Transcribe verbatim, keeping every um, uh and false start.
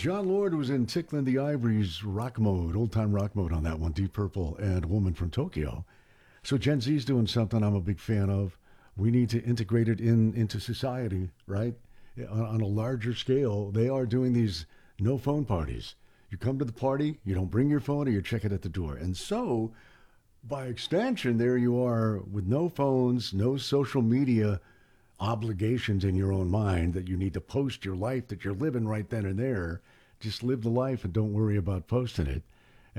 John Lord was in Tickling the Ivory's rock mode, old time rock mode on that one, Deep Purple and Woman from Tokyo. So Gen Z's doing something I'm a big fan of. We need to integrate it in into society, right? On, on a larger scale, they are doing these no phone parties. You come to the party, you don't bring your phone, or you check it at the door. And so, by extension, there you are with no phones, no social media obligations in your own mind that you need to post your life that you're living right then and there. Just live the life and don't worry about posting it.